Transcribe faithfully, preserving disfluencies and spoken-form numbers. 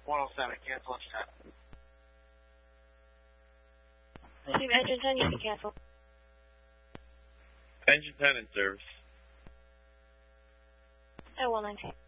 one oh seven, cancel each time. Team Engine ten, you can cancel. Engine ten in service. At one nineteen.